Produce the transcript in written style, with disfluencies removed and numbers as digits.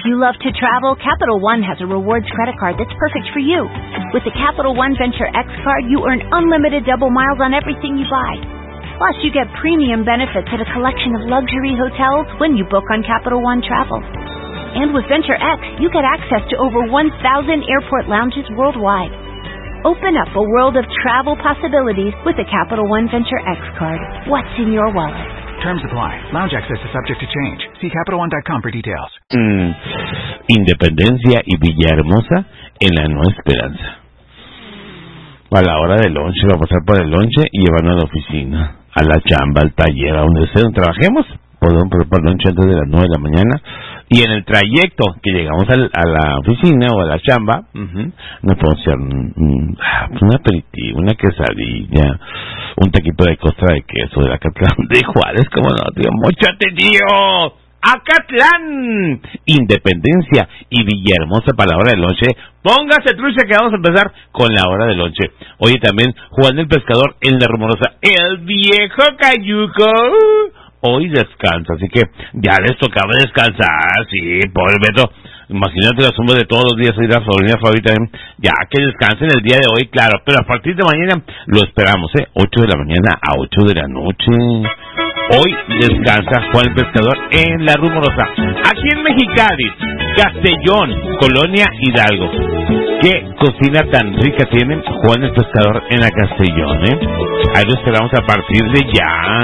you love to travel, Capital One has a rewards credit card that's perfect for you. With the Capital One Venture X card, you earn unlimited double miles on everything you buy. Plus, you get premium benefits at a collection of luxury hotels when you book on Capital One Travel. And with Venture X, you get access to over 1,000 airport lounges worldwide. Open up a world of travel possibilities with the Capital One Venture X card. What's in your wallet? Terms apply. Lounge access is subject to change. See CapitalOne.com for details. Independencia y Villahermosa en la Nueva Esperanza. A la hora del lonche, va a pasar por el lonche y llevarnos a la oficina, a la chamba, al taller, a donde sea donde trabajemos. Podemos preparar el lonche antes de las 9 de la mañana. Y en el trayecto que llegamos a la oficina o a la chamba, nos podemos hacer un aperitivo, una quesadilla, un taquito de costra de queso de Acatlán de Juárez. Como no, tío, ¡móchate, tío! Acatlán, Independencia y Villahermosa para la hora del lonche. Póngase trucha que vamos a empezar con la hora del lonche. Oye, también Juan el Pescador en La Rumorosa, el viejo cayuco, hoy descansa, así que ya les tocaba descansar, sí, pobre Beto. Imagínate la suma de todos los días ir a la sobrina favorita, ya que descansen el día de hoy, claro, pero a partir de mañana lo esperamos, 8 de la mañana a 8 de la noche. Hoy descansa Juan el Pescador en La Rumorosa. Aquí en Mexicali, Castellón, Colonia Hidalgo. ¿Qué cocina tan rica tienen Juan el Pescador en la Castellón, Ahí lo esperamos a partir de ya.